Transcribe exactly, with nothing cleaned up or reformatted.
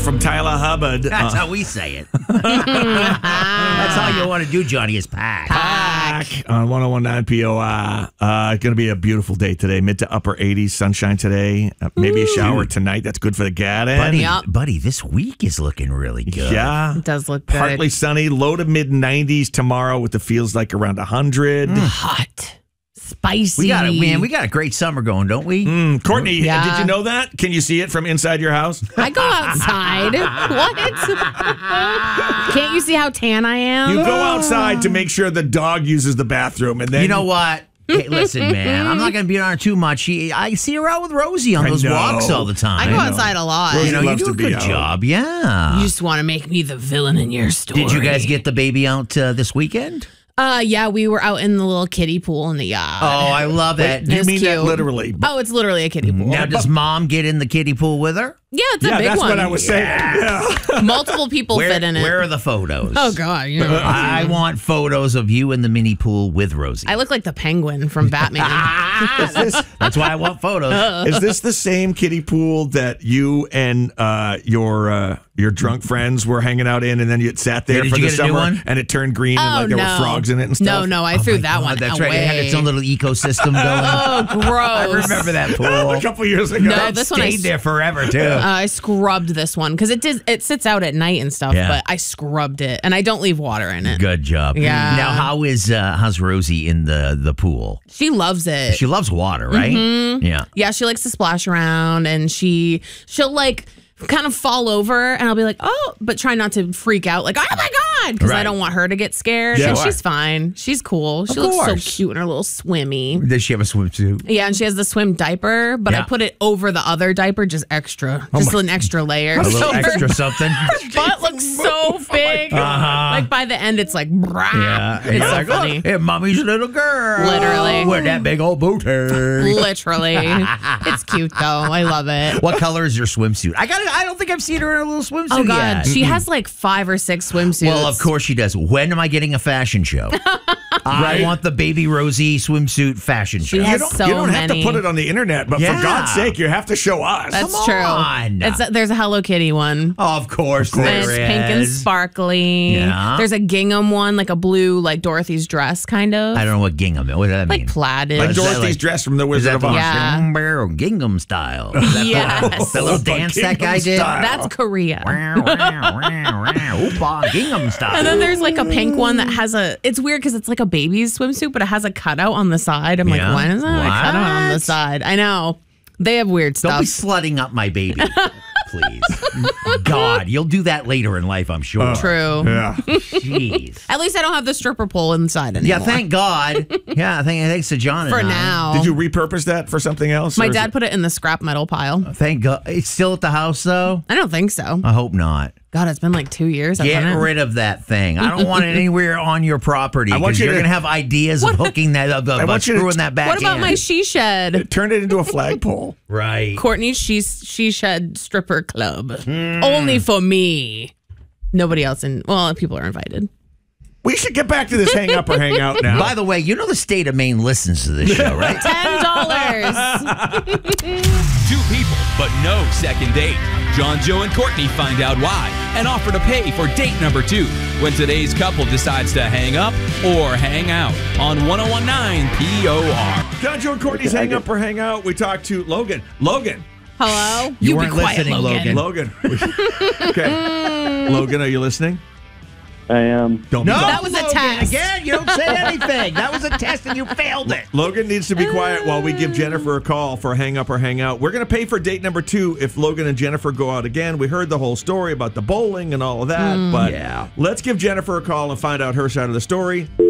from Tyler Hubbard. That's uh, how we say it. That's how you want to do, Johnny, is pack. Pack on one oh one point nine P O I. Uh, going to be a beautiful day today. Mid to upper eighties. Sunshine today. Uh, maybe a shower tonight. That's good for the garden. Buddy, Yep. buddy, this week is looking really good. Yeah. It does look good. Partly sunny. Low to mid nineties tomorrow with the feels like around one hundred. Hot. Spicy. We got it, man. We got a great summer going, don't we? Mm, Courtney, Yeah. did you know that? Can you see it from inside your house? I go outside. What? Can't you see how tan I am? You go outside to make sure the dog uses the bathroom, and then You know what? Hey, listen, man. I'm not going to beat on her too much. She, I see her out with Rosie on I those know. walks all the time. I go know. outside a lot. Rosie You know, you loves do to a be good out. job. Yeah. You just want to make me the villain in your story. Did you guys get the baby out uh, this weekend? Uh, yeah, we were out in the little kiddie pool in the yard. Oh, I love it. Do you It's mean that cute. literally? Oh, it's literally a kiddie pool. Now, does mom get in the kiddie pool with her? Yeah, it's a Yeah, big that's one. what I was saying. Yeah. Multiple people Where, fit in it. where are the photos? Oh God, you know. I want photos of you in the mini pool with Rosie. I look like the penguin from Batman. Is this, That's why I want photos. is this the same kiddie pool that you and uh, your uh, your drunk friends were hanging out in, and then you sat there Yeah, did for you the get a new summer, one? and it turned green, and Oh, like there no. were frogs in it and stuff? No, no, I Oh threw my that God, one That's away. right. It had its own little ecosystem going. Oh, gross. I remember that pool. A couple years ago. No, That this one I stayed s- there forever too. Uh, I scrubbed this one because it did. It sits out at night and stuff. Yeah. But I scrubbed it, and I don't leave water in it. Good job. Yeah. Now, how is uh, how's Rosie in the the pool? She loves it. She loves water, right? Mm-hmm. Yeah. Yeah, she likes to splash around, and she she'll like kind of fall over, and I'll be like, oh, but try not to freak out, like, oh my God, because I Right. don't want her to get scared. Yeah. And Sure. she's fine. She's cool. She Of looks course. so cute in her little swimmy. Does she have a swimsuit? Yeah, and she has the swim diaper, but Yeah. I put it over the other diaper, just extra, just an extra layer. A little So her extra something. butt looks so big. Like by the end, it's like, brah. Yeah. It's so like, funny. Look, hey, mommy's little girl. Literally. With that big old booty. Literally. It's cute though. I love it. What color is your swimsuit? I got. I don't think I've seen her in a little swimsuit Oh God, yet. she has like five or six swimsuits. Well, of course she does. When am I getting a fashion show? I want the baby Rosie swimsuit fashion show. She has You don't, so you don't have many. to put it on the internet, but Yeah. for God's sake, you have to show us. That's Come true. on. It's a, there's a Hello Kitty one. Oh, of course, And there it's is. pink and sparkly. Yeah. There's a gingham one, like a blue, like Dorothy's dress, kind of. I don't know what gingham is. What does that like mean? plaided. like Is that Dorothy's like- dress from The Is Wizard that of the Oz. Yeah. Gingham or Gingham style? Is that Yes. the little Oh, dance that Gingham guy did? style. That's Korea. Wow, wow, wow, wow. Oopa, Gingham style. And then there's like a pink one that has a. It's weird because it's like a baby's swimsuit, but it has a cutout on the side. I'm like, Yeah? why does that have a cutout on the What? side? I know. They have weird Don't stuff. be slutting up my baby, please. God, you'll do that later in life, I'm sure. True. Yeah. Jeez. At least I don't have the stripper pole inside anymore. Yeah, thank God. Yeah, thank, thanks to John and For I. now. Did you repurpose that for something else? My or is dad it- put it in the scrap metal pile. Thank God. It's still at the house, though? I don't think so. I hope not. God, it's been like two years. I've Get done it. rid of that thing. I don't want it anywhere on your property I want because you you're to- going to have ideas of hooking that up, of want you to- screwing that back What about in. my she shed? Turn it into a flagpole. Right. Courtney's she she shed stripper club. Only for me. Nobody else in. Well, people are invited. We should get back to this hang up or hang out now. By the way, you know the state of Maine listens to this show, right? Ten dollars. Two people, but no second date. John, Joe, and Courtney find out why and offer to pay for date number two when today's couple decides to hang up or hang out on one oh one point nine P O R. John, Joe, and Courtney's hang up or hang out. We talked to Logan. Logan. Hello. You be weren't quiet, listening, Logan. Logan. Okay. Logan, are you listening? I am. Don't No, be That was a Logan, test. Again, you don't say anything. That was a test and you failed it. Logan needs to be quiet while we give Jennifer a call for a hang up or hang out. We're going to pay for date number two if Logan and Jennifer go out again. We heard the whole story about the bowling and all of that, but Yeah. let's give Jennifer a call and find out her side of the story.